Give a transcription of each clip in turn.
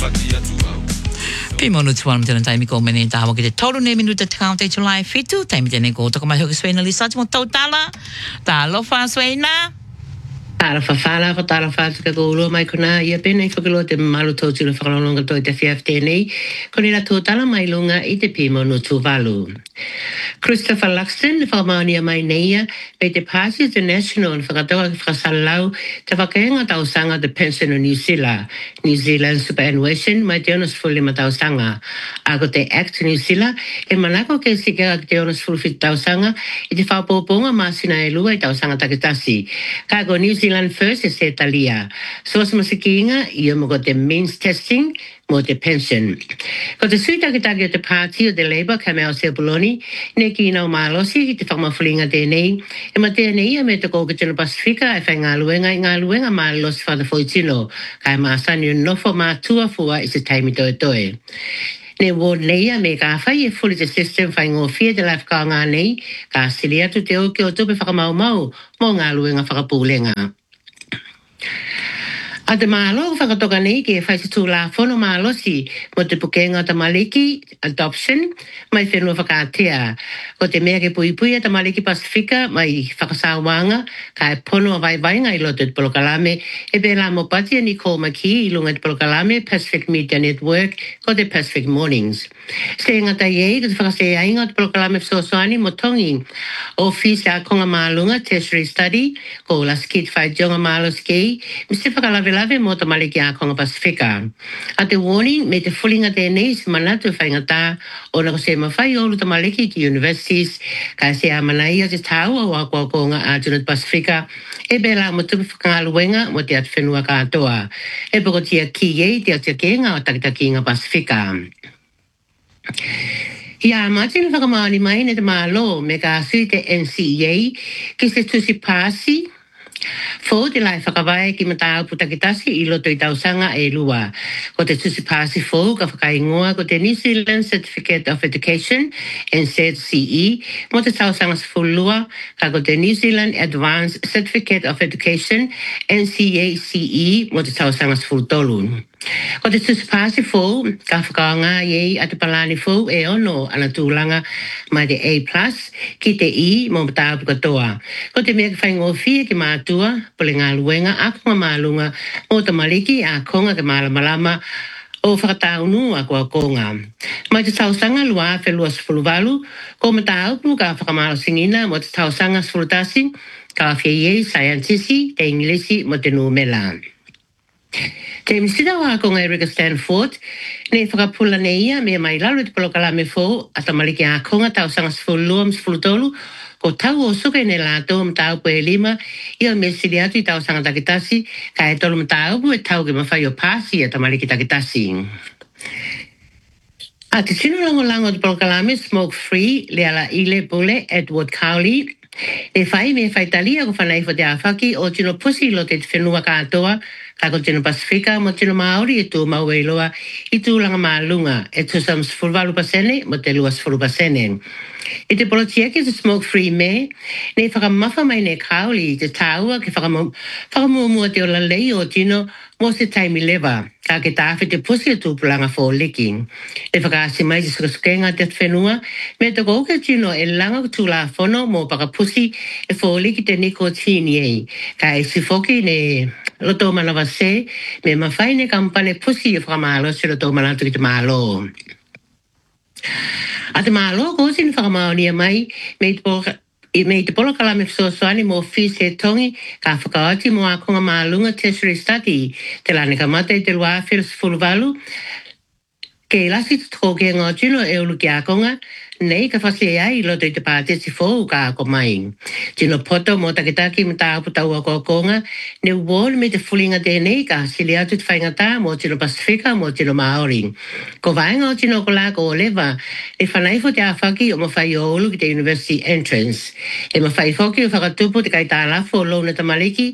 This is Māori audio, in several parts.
Pimono tuan mtena taimi ko mene tawa ki te tolu ne minuta te July fitu taimi tene ko toko mai hoki swena li sati mo tautala ta alofa swena Para fafala fa tala fa ka go lo mai kona ia pena I whakalo te malu tau tira whakalonga toi te whiafte nei koni la tōtala mai lunga I te pimo no tuvalu. Christopher Luxton, whakamania mai neia, me te Party International and whakatoa ki whakasalau te whakaenga tausanga the pension o New Zealand superannuation mai te onas fuli ma tausanga. Ako te Act New Zealand, e manako ke sikera ki te onas fuli fit tausanga I te whapoponga masina e lua I tausanga takitasi. Kako New Zealand First e se talia. Soas masikinga, ia mo ko te means testing, mo te pension. Ko te suitakitaki o te Party o te Labour, Kamau Sepuloni, ne ki nau malosi ki te whamafulinga tēnei, e ma tēnei a me te kōka tino Pasifika e whai ngā luenga malosi whatafoitino, kai māsani o nofo mātua fua I se taimi toe toe. Ne ward leia me ka whai e fully the system whai ngō fia te lai whakao ngā nei, ka sili atu te o ki o tupe whakamau mau, mō ngā luenga whakapūlenga. A te malo whakatoka nei ke whai se tūla whono malosi mo te pukenga o te maliki adoption mai whenua whakaatea. Ko te mea ke pui a te maliki Pasifika mai whakasawanga ka e pono a vai I loto te Polokalame e pe la mo pati a Nicole McKee I lunga te Polokalame Pacific Media Network ko te Pacific Mornings. Se ngata iei ko te whakasea inga o te Polokalame Fsosoani mo tongi Office a konga malunga Tertiary Study ko la skit whai jonga malo ski misi whakalawela lave mo te maliki a konga Pasifika. A te warning me te fulinga tēnei si manatu whaingata o na ko se mawhai olu te maliki ki universities ka se a manai a te tau o a konga a Junut Pasifika e bela mo tupi whakangaluenga mo te atu whenua katoa. E poko tia ki ei te atu kenga o takitakinga Pasifika. Ia matini whakamāni mai ne te mālo me ka sui te NCEA ki se tusi pāsi Fo te lai whakawai ki matau putakitasi I loto I tausanga e lua. Ko te tusi pāsi fo ka whakaingoa ko te New Zealand Certificate of Education NZCE mo te tausanga sifulua ka ko te New Zealand Advanced Certificate of Education NCACE mo te tausanga sifultolu. Ko te tusi pāsi fo ka whakaanga iei a te palani fo e ono ana tūlanga mai te A+, ki te I mo matau pukatoa. Ko te mea ki whaingofia ki mātua, pole ngā luenga, a konga mālunga, mo te maliki a konga ke malamalama o whakataunu a kua konga. Mai te tausanga lua whelua sifuluvalu, ko matau pu ka whakamalo singina mo te tausanga sifulutasi, ka whia iei scientisi, te inglesi mo te numela. Te misida wa konga Erika Stanford, ne whakapula neia me mai lalu te Polokalame fo, a tamaliki a konga tausanga sifuluam sifulutolu, ko tau o suke ne lato mtau po e lima, ia me sili atu I tausanga takitasi, ka e tolu mtau po e tau ke mawhai o pāsi a tamaliki takitasi. A te sino lango te Polokalame Smoke Free, le ala ile pule Edward Cowley, e whai me whai talia ko whanai fo te awhaki o tino pusi lo te whenua katoa, ka ko tino Pasifika mo tino Māori e tū mau e loa I tūlanga mālunga e tūsam sifurvalu pasene mo te lua sifuru pasene. I te polotieke te Smoke Free me, ne whakamafa mai ne kauli te tāua ki whakamumua te ola lei o tino mo se taimi lewa, ka ke tāwhi te pusi e tūpulanga fō liki. Ne whakaasi mai te sukasukenga te whenua, me te kouke tino e langa tūla whono mo pakapusi e fō liki te nikotini ei, ka e sifoki ne loto manawa se, me mawhai ne kampane pusi e whakamalo se loto manatu ki te malo. A te malo ko sin whakamaonia mai me te Polokalame Fsosoani mo fise e tongi ka whakaoti mo a konga malunga Tertiary Study te lane ka mate te lua whirusfuluvalu ke lasi tukoke ngā tino e ulu ki a konga nei ka whase ai loto I te pātesi fōu ka ako mai. Tino poto mo takitaki mo tā putau a konga ne wōl me te fulinga tēnei ka sili atu te whaingata mo tino Pasifika mo tino Māori. Ko vaenga o tino ko lako o lewa e whanai fo te awhaki o mawhai o ulu ki te University Entrance. E mawhai foki o whakatupu te kai tā lafo o lona tamaliki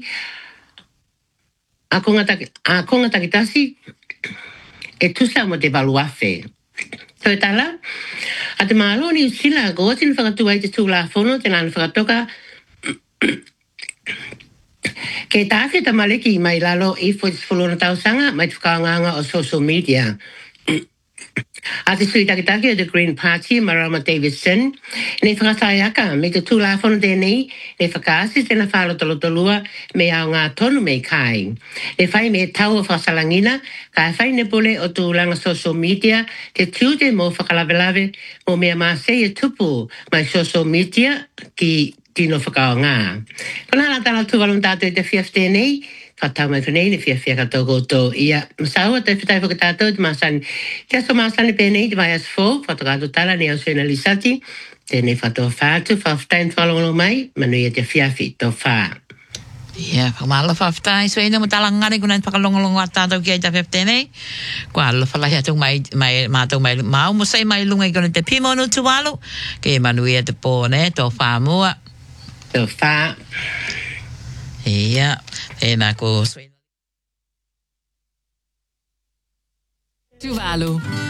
a konga takitasi e tusa mo te valuafe. Toi tala, a te malo ni usila ko tino whakatu ai te tūla whono te nana whakatoka Ke tāwhi tamaleki mai lalo I whulona tausanga mai whakaonganga o social media. A te sui takitaki o the Green Party, Marama Davidson, ne whakataiaka me te tūla whono tēnei, ne whakaasi tēnā whālotolotolua me au ngā tonu me kai. Ne whai me tau o whasalangina, ka whai ne pole o tūlanga social media, te tiute mo whakalawelawe mo mea māsei e tupu mai social media ki tino whakao ngā. Kona hala tala tūwalum tātou te whiafte nei, whatau mai whanei ne whiawhia katou koutou. Ia, masaua te whitai whakatātou te māsani. Te aso māsani pēnei te vai as fō, whatakato tala ne au suena lisati, tēnei whatoa whātu, whawhtain whalongo mai, manui e te whiawhi tō whā. Ia, whakamala whawhtai, so ina mo talangare kuna whakalongolongo a tātou ki ai ta whiawhte nei. Kua alo whalahi atung mai mātou mai mau, mo sei mai lunga I kona te pimono tuwalu, ke manui e te pōne, tō whā mua. Tō whā. Ia, tēnā ko Tuvalu.